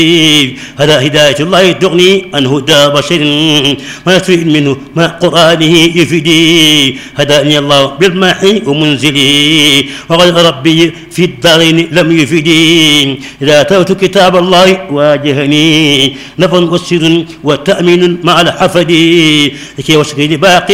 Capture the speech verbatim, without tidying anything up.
هذا هداية الله تغني عن هدى بشر ما يستفيد منه مع قرآنه يفيدي. هداني الله بالماحي ومنزلي وغير ربي في الدارين لم يفيدي. إذا أتوت كتاب الله واجهني نفع وسر وتأمين مع الحفد لكي وشكي باقي